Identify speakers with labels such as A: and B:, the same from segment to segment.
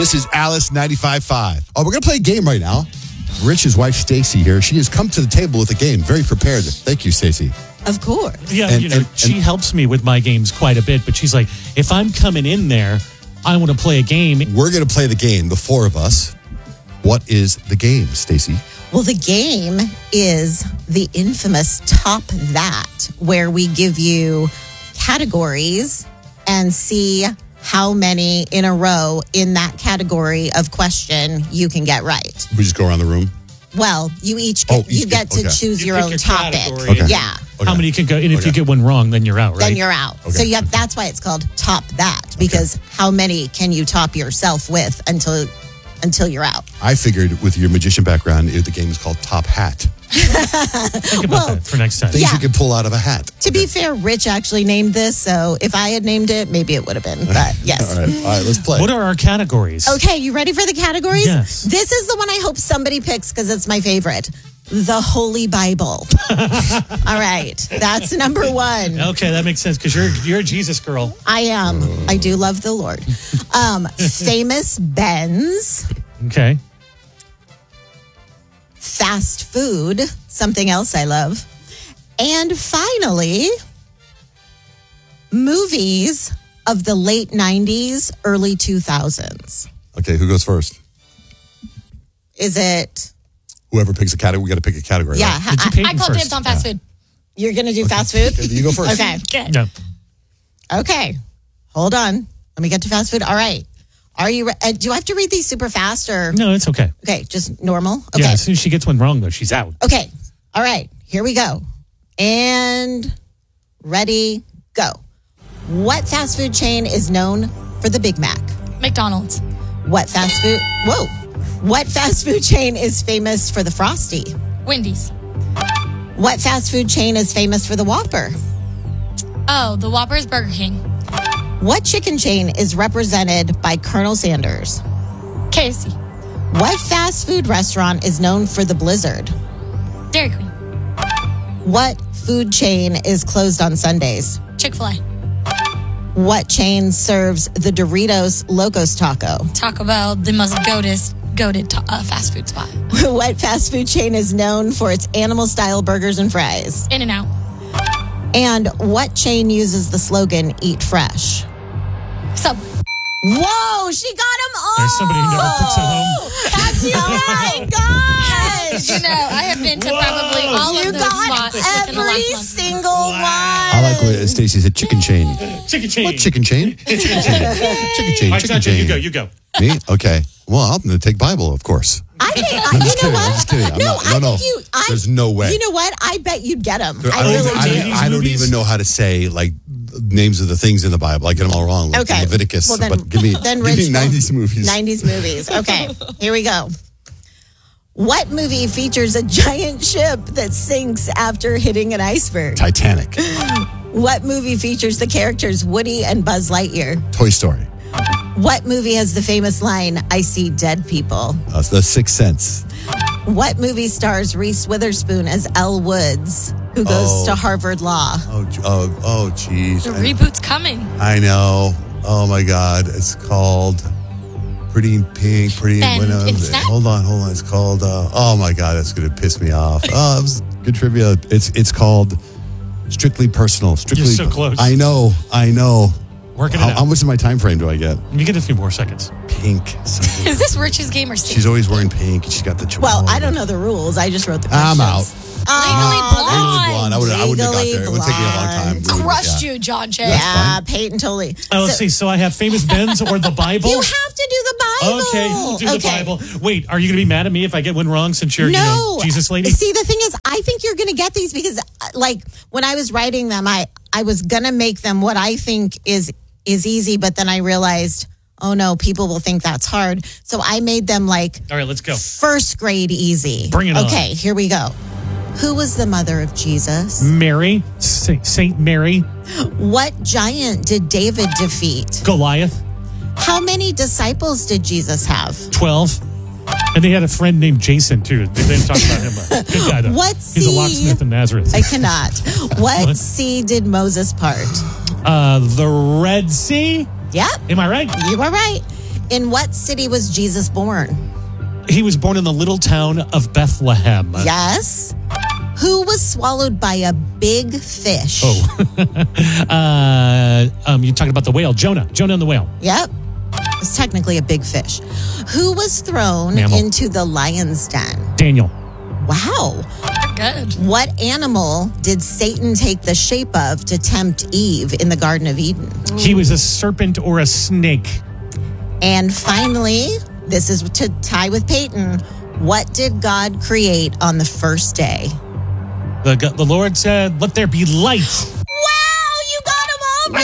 A: This is Alice 95.5. Oh, we're going to play a game right now. Rich's wife, Stacy, here. She has come to the table with a game. Very prepared. Thank you, Stacy.
B: Of course.
C: Yeah, she helps me with my games quite a bit, but she's like, if I'm coming in there, I want to play a game.
A: We're going to play the game, the four of us. What is the game, Stacy?
B: Well, the game is the infamous Top That, where we give you categories and see how many in a row in that category of question you can get right.
A: We just go around the room?
B: Well, you each get, to choose your own topic.
A: Okay.
B: Yeah.
A: Okay.
C: How many can go? And if you get one wrong, then you're out, right?
B: Then you're out.
A: Okay.
B: So that's why it's called Top That, because how many can you top yourself with until you're out?
A: I figured with your magician background, the game is called Top Hat.
C: Think about that for next time.
A: Things you can pull out of a hat.
B: To be fair, Rich actually named this, so if I had named it, maybe it would have been. But yes.
A: All right, let's play.
C: What are our categories?
B: Okay, you ready for the categories?
C: Yes.
B: This is the one I hope somebody picks because it's my favorite. The Holy Bible. All right, that's number one.
C: Okay, that makes sense because you're a Jesus girl.
B: I am. I do love the Lord. Famous Benz.
C: Okay.
B: Fast food, something else I love. And finally, movies of the late 90s, early 2000s.
A: Okay, who goes first?
B: Is it?
A: Whoever picks a category, we got to pick a category.
B: Yeah.
A: Right?
D: I called dibs on fast food.
B: You're going to do fast food?
A: You go first.
B: Okay.
C: No.
B: Okay. Hold on. Let me get to fast food. All right. Are you? Do I have to read these super fast or?
C: No, it's okay.
B: Okay, just normal. Okay.
C: Yeah, as soon as she gets one wrong, though, she's out.
B: Okay. All right. Here we go. And ready, go. What fast food chain is known for the Big Mac?
D: McDonald's.
B: What fast food? Whoa. What fast food chain is famous for the Frosty?
D: Wendy's.
B: What fast food chain is famous for the Whopper?
D: Oh, the Whopper is Burger King.
B: What chicken chain is represented by Colonel Sanders?
D: KFC.
B: What fast food restaurant is known for the Blizzard?
D: Dairy Queen.
B: What food chain is closed on Sundays?
D: Chick-fil-A.
B: What chain serves the Doritos Locos Taco?
D: Taco Bell, the most goated fast food spot.
B: What fast food chain is known for its animal-style burgers and fries?
D: In-N-Out.
B: And what chain uses the slogan, Eat Fresh?
D: Subway.
B: Whoa, she got them all!
C: There's somebody who never cooks at home.
B: That's oh my gosh!
D: You know, I have been to probably all
B: You
D: of those
B: got
D: spots within the
B: every
D: last month.
B: single one.
A: I like what Stacy said, chicken chain.
C: Chicken chain.
A: What chicken chain? Chicken chain. Chicken chain.
C: All right,
A: Chicken
C: Sanjay,
A: chain.
C: you go.
A: Me? Okay. Well, I'm going to take Bible, of course.
B: I think, you
A: I'm just
B: know
A: kidding.
B: what?
A: I'm just kidding.
B: I think you.
A: There's no way.
B: You know what? I bet you'd get them.
A: I don't even know how to say like names of the things in the Bible. I get them all wrong. Like
B: Okay.
A: Leviticus.
B: Well, then-
A: but give me
B: then
A: 90s movies.
B: 90s movies. Okay, here we go. What movie features a giant ship that sinks after hitting an iceberg?
A: Titanic.
B: What movie features the characters Woody and Buzz Lightyear?
A: Toy Story.
B: What movie has the famous line, I see dead people?
A: The Sixth Sense.
B: What movie stars Reese Witherspoon as Elle Woods, who goes to Harvard Law?
A: Oh, geez.
D: The reboot's coming.
A: I know. Oh my God. It's called Pretty in Pink.
D: Ben, it's not-
A: Hold on. It's called. Oh my God, that's gonna piss me off. Oh, it was good trivia. It's called Strictly Personal. Strictly.
C: You're so close.
A: I know.
C: Working it out.
A: How much of my time frame do I get?
C: You get a few more seconds.
A: Pink.
D: Is this Rich's game or Steve's?
A: She's always wearing pink. She's got the chihuahua.
B: Well, I don't know the rules. I just wrote the
A: I'm
B: questions.
A: out.
D: Legally
A: Legally
D: Blonde.
A: I wouldn't have got
B: Legally
A: there. It would take me a long time.
B: Blonde.
D: Crushed you, John Jay.
B: Yeah, Peyton totally.
C: Oh, let's see. So I have famous Benz or the Bible.
B: You have to do the Bible.
C: Okay, we'll do the Bible. Wait, are you going to be mad at me if I get one wrong since you're, Jesus lady?
B: See, the thing is, I think you're going to get these because, like, when I was writing them, I was going to make them what I think is easy, but then I realized, oh no, people will think that's hard. So I made them like
C: All right, let's go.
B: first grade easy.
C: Bring it on.
B: Okay, here we go. Who was the mother of Jesus?
C: Mary, Saint Mary,
B: What giant did David defeat?
C: Goliath,
B: How many disciples did Jesus have?
C: 12. And they had a friend named Jason, too. They didn't talk about him. But good guy, though.
B: What
C: He's a
B: sea-
C: locksmith in Nazareth.
B: I cannot. What sea did Moses part?
C: The Red Sea?
B: Yep,
C: Am I right?
B: you are right. In what city was Jesus born?
C: He was born in the little town of Bethlehem.
B: Yes. Who was swallowed by a big fish?
C: You're talking about the whale, Jonah. Jonah and the whale.
B: Yep. It's technically a big fish. Who was thrown
C: Mammal.
B: into the lion's den?
C: Daniel.
B: Wow.
D: Good.
B: What animal did Satan take the shape of to tempt Eve in the Garden of Eden?
C: He was a serpent or a snake.
B: And finally, this is to tie with Peyton. What did God create on the first day?
C: The Lord said, "Let there be light."
B: Wow, you got them all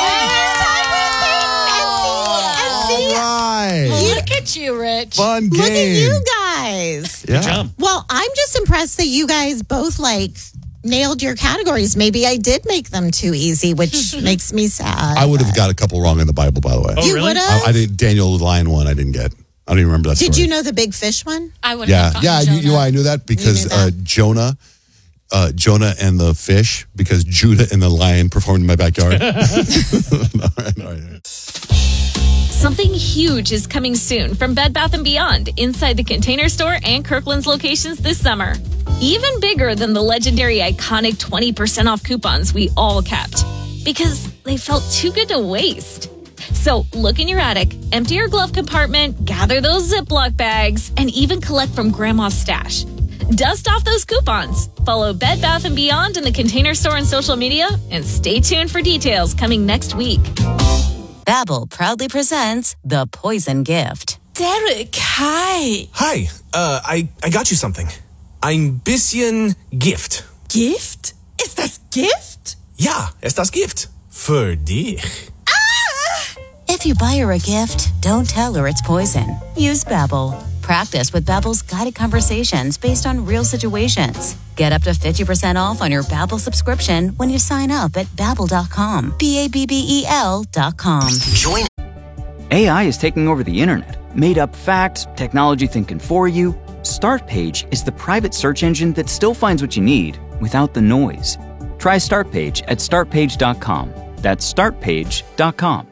B: right.
A: All right.
D: Look at you, Rich.
A: Fun game.
B: Look at you guys.
A: Yeah.
C: Good job.
B: Well, I'm just impressed that you guys both nailed your categories. Maybe I did make them too easy, which makes me sad.
A: I would have got a couple wrong in the Bible, by the way.
C: Oh,
B: You
C: really?
B: would have?
A: I didn't. Daniel the lion one, I didn't get. I don't even remember that
B: Did
A: story.
B: you know the big fish one?
D: I would
A: Yeah,
D: have
A: yeah.
D: gotten
A: You know why I knew that? Because
B: You knew that?
A: Jonah and the fish, because Judah and the lion performed in my backyard. All right.
E: Something huge is coming soon from Bed Bath & Beyond inside the Container Store and Kirkland's locations this summer. Even bigger than the legendary iconic 20% off coupons we all kept because they felt too good to waste. So look in your attic, empty your glove compartment, gather those Ziploc bags, and even collect from Grandma's stash. Dust off those coupons. Follow Bed Bath & Beyond in the Container Store and social media, and stay tuned for details coming next week.
F: Babbel proudly presents The Poison Gift.
G: Derek, hi.
H: Hi, I got you something. Ein bisschen Gift.
G: Gift? Ist das Gift?
H: Ja, es das Gift. Für dich.
F: If you buy her a gift, don't tell her it's poison. Use Babbel. Practice with Babbel's guided conversations based on real situations. Get up to 50% off on your Babbel subscription when you sign up at Babbel.com. Babbel.com.
I: Join. AI is taking over the internet. Made up facts, technology thinking for you. Startpage is the private search engine that still finds what you need without the noise. Try Startpage at startpage.com. That's startpage.com.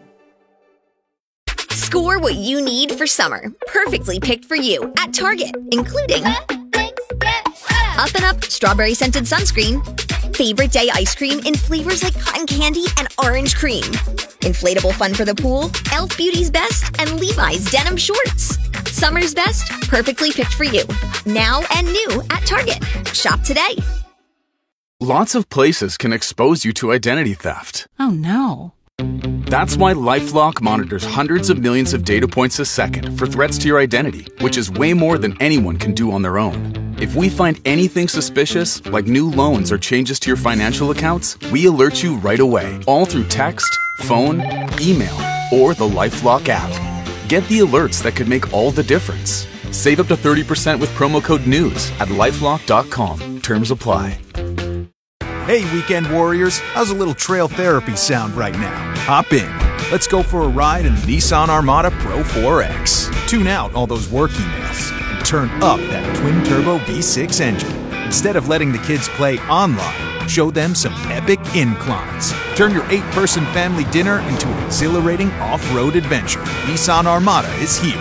J: Score what you need for summer. Perfectly picked for you at Target, including Up and Up Strawberry Scented Sunscreen, Favorite Day Ice Cream in flavors like cotton candy and orange cream, Inflatable Fun for the Pool, Elf Beauty's Best, and Levi's Denim Shorts. Summer's best, perfectly picked for you. Now and new at Target. Shop today.
K: Lots of places can expose you to identity theft.
F: Oh no.
K: That's why LifeLock monitors hundreds of millions of data points a second for threats to your identity, which is way more than anyone can do on their own. If we find anything suspicious, like new loans or changes to your financial accounts, we alert you right away, all through text, phone, email, or the LifeLock app. Get the alerts that could make all the difference. Save up to 30% with promo code NEWS at LifeLock.com. Terms apply.
L: Hey, weekend warriors, how's a little trail therapy sound right now? Hop in. Let's go for a ride in the Nissan Armada Pro 4X. Tune out all those work emails and turn up that twin-turbo V6 engine. Instead of letting the kids play online, show them some epic inclines. Turn your 8-person family dinner into an exhilarating off-road adventure. Nissan Armada is here.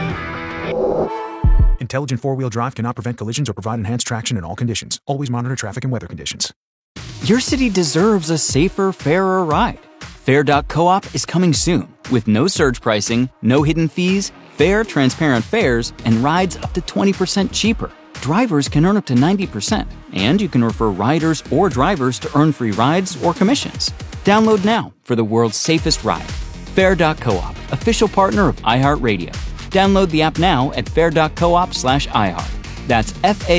L: Intelligent four-wheel drive cannot prevent collisions or provide enhanced traction in all conditions. Always monitor traffic and weather conditions.
I: Your city deserves a safer, fairer ride. Fair.coop is coming soon with no surge pricing, no hidden fees, fair, transparent fares, and rides up to 20% cheaper. Drivers can earn up to 90%, and you can refer riders or drivers to earn free rides or commissions. Download now for the world's safest ride. Fair.coop, official partner of iHeartRadio. Download the app now at fair.coop/iHeart. That's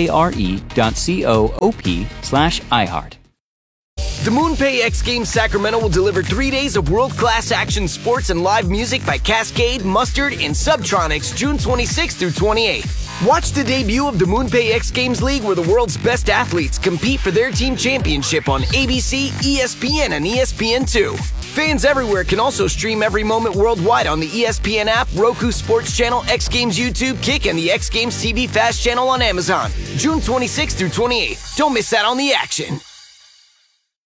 I: FARE.coop/iHeart.
M: The MoonPay X Games Sacramento will deliver 3 days of world-class action sports and live music by Cascade, Mustard, and Subtronics June 26th through 28th. Watch the debut of the MoonPay X Games League where the world's best athletes compete for their team championship on ABC, ESPN, and ESPN2. Fans everywhere can also stream every moment worldwide on the ESPN app, Roku Sports Channel, X Games YouTube, Kick, and the X Games TV Fast Channel on Amazon. June 26th through 28th. Don't miss out on the action.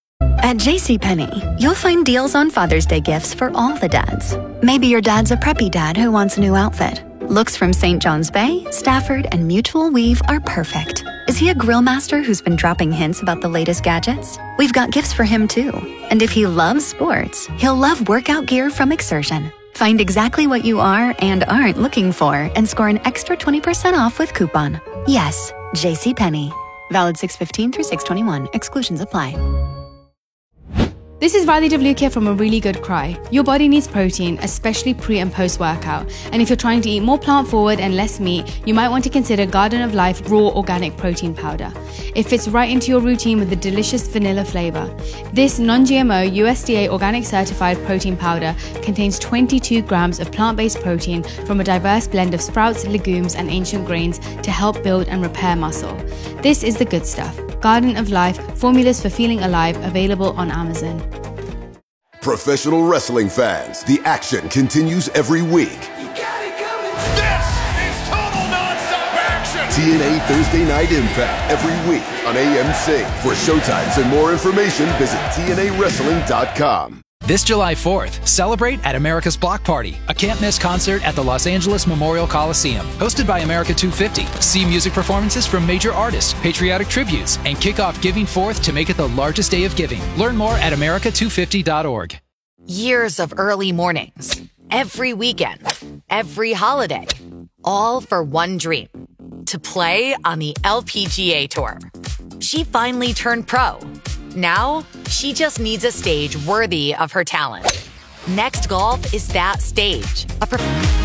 N: At JCPenney, you'll find deals on Father's Day gifts for all the dads. Maybe your dad's a preppy dad who wants a new outfit. Looks from St. John's Bay, Stafford, and Mutual Weave are perfect. Is he a grill master who's been dropping hints about the latest gadgets? We've got gifts for him too. And if he loves sports, he'll love workout gear from Exertion. Find exactly what you are and aren't looking for and score an extra 20% off with coupon. Yes, JCPenney. Valid 6/15 through 6/21. Exclusions apply.
O: This is Riley DeVlukia from A Really Good Cry. Your body needs protein, especially pre and post workout. And if you're trying to eat more plant forward and less meat, you might want to consider Garden of Life Raw Organic Protein Powder. It fits right into your routine with a delicious vanilla flavor. This non-GMO USDA organic certified protein powder contains 22 grams of plant-based protein from a diverse blend of sprouts, legumes, and ancient grains to help build and repair muscle. This is the good stuff. Garden of Life, formulas for feeling alive, available on Amazon.
P: Professional wrestling fans, the action continues every week.
Q: This is total nonstop action!
P: TNA Thursday Night Impact every week on AMC. For showtimes and more information, visit TNAWrestling.com.
R: This July 4th, celebrate at America's Block Party, a can't-miss concert at the Los Angeles Memorial Coliseum. Hosted by America 250, see music performances from major artists, patriotic tributes, and kick off Giving Forth to make it the largest day of giving. Learn more at america250.org.
S: Years of early mornings, every weekend, every holiday, all for one dream, to play on the LPGA Tour. She finally turned pro. Now, she just needs a stage worthy of her talent. Next Golf is that stage.